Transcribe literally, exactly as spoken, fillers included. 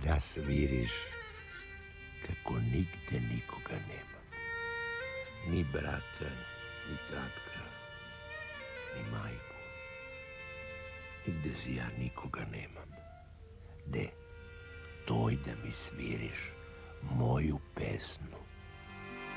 da sviriš kako nigde nikoga nema. Ni brata, ni tatka, ni majku. Nigde si ja nikoga nemam. De, doj da mi sviriš moju pesmu.